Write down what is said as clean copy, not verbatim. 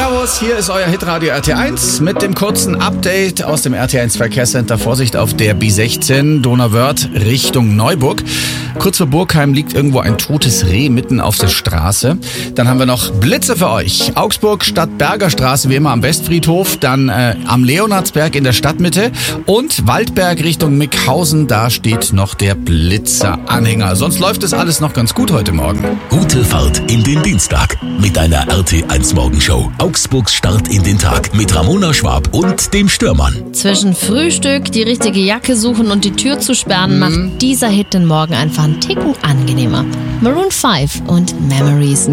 Servus, hier ist euer Hitradio RT1 mit dem kurzen Update aus dem RT1 Verkehrscenter. Vorsicht auf der B16 Donauwörth Richtung Neuburg. Kurz vor Burgheim liegt irgendwo ein totes Reh mitten auf der Straße. Dann haben wir noch Blitze für euch. Augsburg Stadtberger Straße wie immer am Westfriedhof, dann am Leonardsberg in der Stadtmitte und Waldberg Richtung Mickhausen. Da steht noch der Blitzeranhänger. Sonst läuft es alles noch ganz gut heute Morgen. Gute Fahrt in den Dienstag mit einer RT1 Morgenshow. Augsburgs Start in den Tag mit Ramona Schwab und dem Stürmann. Zwischen Frühstück, die richtige Jacke suchen und die Tür zu sperren, macht dieser Hit den Morgen einfach einen Ticken angenehmer. Maroon 5 und Memories.